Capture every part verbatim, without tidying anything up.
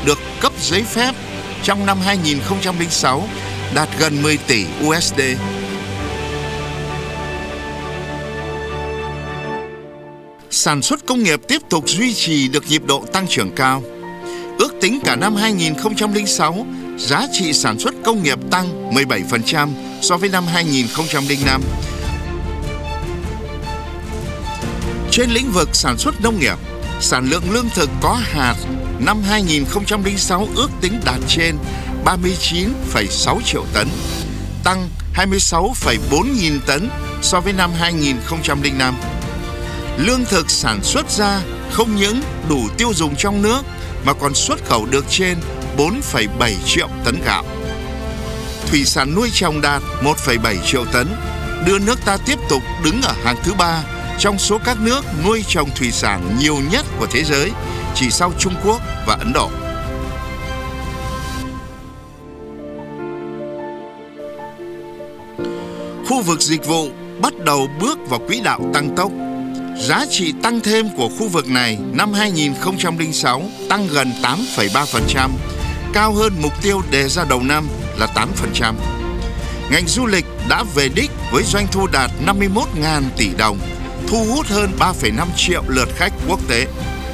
được cấp giấy phép trong năm hai nghìn không trăm lẻ sáu đạt gần mười tỷ u ét đê. Sản xuất công nghiệp tiếp tục duy trì được nhịp độ tăng trưởng cao. Ước tính cả năm hai nghìn không trăm lẻ sáu, giá trị sản xuất công nghiệp tăng mười bảy phần trăm so với năm hai nghìn không trăm lẻ năm. Trên lĩnh vực sản xuất nông nghiệp, sản lượng lương thực có hạt năm hai nghìn không trăm lẻ sáu ước tính đạt trên ba mươi chín phẩy sáu triệu tấn, tăng hai mươi sáu phẩy bốn nghìn tấn so với năm hai nghìn không trăm lẻ năm. Lương thực sản xuất ra không những đủ tiêu dùng trong nước mà còn xuất khẩu được trên bốn phẩy bảy triệu tấn gạo. Thủy sản nuôi trồng đạt một phẩy bảy triệu tấn, đưa nước ta tiếp tục đứng ở hàng thứ ba trong số các nước nuôi trồng thủy sản nhiều nhất của thế giới, chỉ sau Trung Quốc và Ấn Độ. Khu vực dịch vụ bắt đầu bước vào quỹ đạo tăng tốc. Giá trị tăng thêm của khu vực này năm hai nghìn không trăm lẻ sáu tăng gần tám phẩy ba phần trăm, cao hơn mục tiêu đề ra đầu năm là tám phần trăm. Ngành du lịch đã về đích với doanh thu đạt năm mươi mốt nghìn tỷ đồng, thu hút hơn ba phẩy năm triệu lượt khách quốc tế.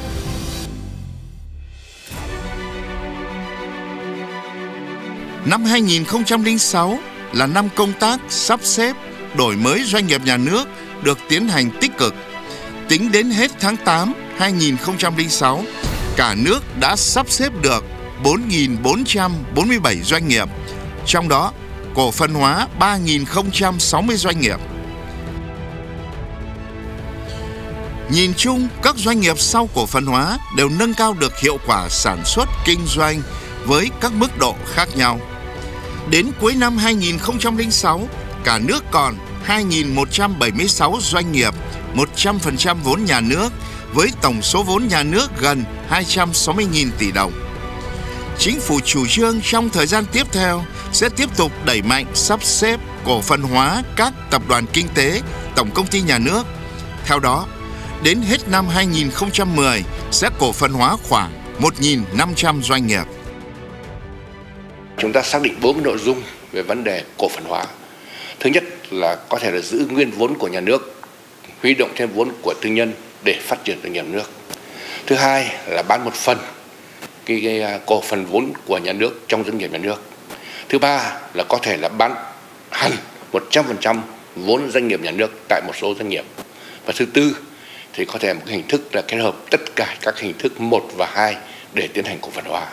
Năm hai nghìn không trăm lẻ sáu là năm công tác sắp xếp, đổi mới doanh nghiệp nhà nước được tiến hành tích cực. Tính đến hết tháng tám hai nghìn không trăm lẻ sáu, cả nước đã sắp xếp được bốn nghìn bốn trăm bốn mươi bảy doanh nghiệp, trong đó cổ phần hóa ba nghìn không trăm sáu mươi doanh nghiệp. Nhìn chung, các doanh nghiệp sau cổ phần hóa đều nâng cao được hiệu quả sản xuất kinh doanh với các mức độ khác nhau. Đến cuối năm hai nghìn không trăm lẻ sáu, cả nước còn hai nghìn một trăm bảy mươi sáu doanh nghiệp, một trăm phần trăm vốn nhà nước, với tổng số vốn nhà nước gần hai trăm sáu mươi nghìn tỷ đồng. Chính phủ chủ trương trong thời gian tiếp theo sẽ tiếp tục đẩy mạnh sắp xếp cổ phần hóa các tập đoàn kinh tế, tổng công ty nhà nước. Theo đó, đến hết năm hai nghìn không trăm mười sẽ cổ phần hóa khoảng một nghìn năm trăm doanh nghiệp. Chúng ta xác định bốn cái nội dung về vấn đề cổ phần hóa. Thứ nhất là có thể là giữ nguyên vốn của nhà nước, huy động thêm vốn của tư nhân để phát triển doanh nghiệp nước. Thứ hai là bán một phần cái, cái cổ phần vốn của nhà nước trong doanh nghiệp nhà nước. Thứ ba là có thể là bán hẳn một trăm phần trăm vốn doanh nghiệp nhà nước tại một số doanh nghiệp. Và thứ tư thì có thể một cái hình thức là kết hợp tất cả các hình thức một và hai để tiến hành cổ phần hóa.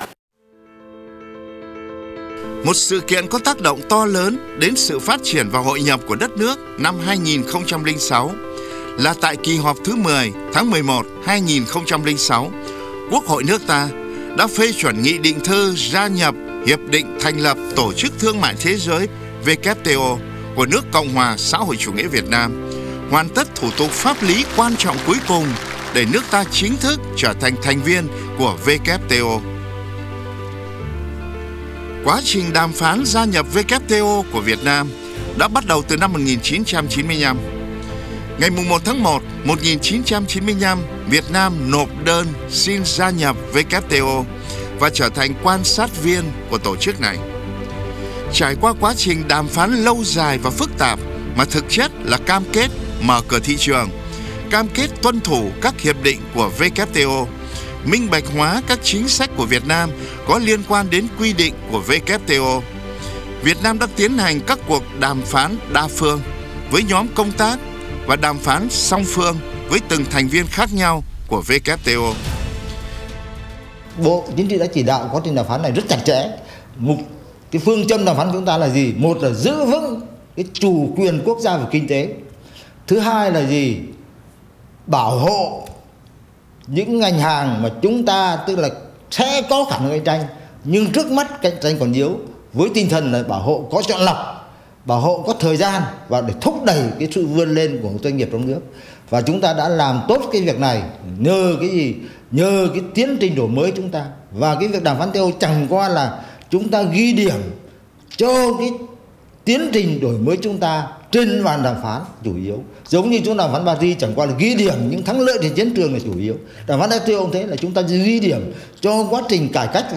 Một sự kiện có tác động to lớn đến sự phát triển và hội nhập của đất nước năm hai nghìn không trăm lẻ sáu là tại kỳ họp thứ mười tháng mười một hai nghìn không trăm lẻ sáu, Quốc hội nước ta đã phê chuẩn nghị định thư gia nhập Hiệp định thành lập Tổ chức Thương mại Thế giới W T O của nước Cộng hòa xã hội chủ nghĩa Việt Nam, hoàn tất thủ tục pháp lý quan trọng cuối cùng để nước ta chính thức trở thành thành viên của W T O. Quá trình đàm phán gia nhập W T O của Việt Nam đã bắt đầu từ năm một nghìn chín trăm chín mươi lăm. Ngày một tháng một năm một nghìn chín trăm chín mươi lăm, Việt Nam nộp đơn xin gia nhập W T O và trở thành quan sát viên của tổ chức này. Trải qua quá trình đàm phán lâu dài và phức tạp mà thực chất là cam kết mở cửa thị trường, cam kết tuân thủ các hiệp định của W T O, minh bạch hóa các chính sách của Việt Nam có liên quan đến quy định của W T O. Việt Nam đã tiến hành các cuộc đàm phán đa phương với nhóm công tác và đàm phán song phương với từng thành viên khác nhau của W T O. Bộ Chính trị đã chỉ đạo quá trình đàm phán này rất chặt chẽ. Mục cái phương châm đàm phán của chúng ta là gì? Một là giữ vững cái chủ quyền quốc gia về kinh tế. Thứ hai là gì? Bảo hộ những ngành hàng mà chúng ta tức là sẽ có khả năng cạnh tranh, nhưng trước mắt cạnh tranh còn yếu, với tinh thần là bảo hộ có chọn lọc, bảo hộ có thời gian và để thúc đẩy cái sự vươn lên của doanh nghiệp trong nước. Và chúng ta đã làm tốt cái việc này nhờ cái gì? Nhờ cái tiến trình đổi mới chúng ta. Và cái việc đàm phán T O chẳng qua là chúng ta ghi điểm cho cái tiến trình đổi mới chúng ta trên bàn đàm phán chủ yếu. Giống như chúng đàm phán Paris chẳng qua là ghi điểm những thắng lợi trên chiến trường là chủ yếu. Đàm phán W T O cũng thế, là chúng ta ghi điểm cho quá trình cải cách